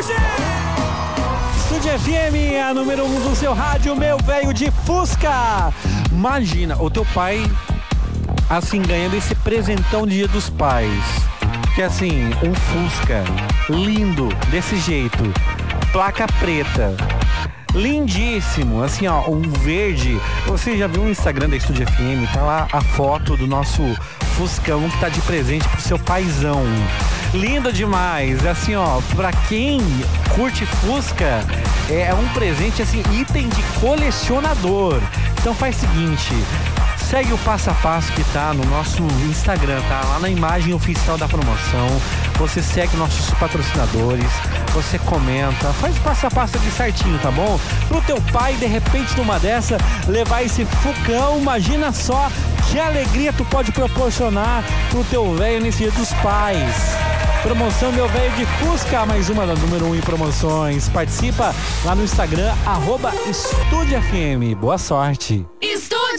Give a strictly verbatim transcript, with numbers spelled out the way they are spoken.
Estúdio F M, a número um do seu rádio, meu velho de Fusca. Imagina, o teu pai, assim, ganhando esse presentão de Dia dos Pais. Que assim, um Fusca lindo, desse jeito, placa preta, lindíssimo, assim ó, um verde. Você já viu o Instagram da Estúdio F M? Tá lá a foto do nosso Fuscão que tá de presente pro seu paizão. Lindo demais, assim ó, pra quem curte Fusca, é um presente assim, item de colecionador. Então faz o seguinte, segue o passo a passo que tá no nosso Instagram, tá? Lá na imagem oficial da promoção. Você segue nossos patrocinadores, você comenta, faz o passo a passo aqui certinho, tá bom? Pro teu pai, de repente, numa dessa, levar esse Fucão, imagina só que alegria tu pode proporcionar pro teu velho nesse Dia dos Pais. Promoção Meu Velho de Fusca, mais uma da número um em promoções. Participa lá no Instagram, arroba Estúdio F M. Boa sorte!